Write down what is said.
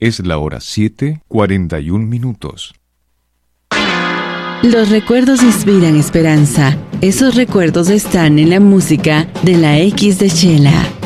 Es la hora 7:41. Los recuerdos inspiran esperanza. Esos recuerdos están en la música de la X de Chela.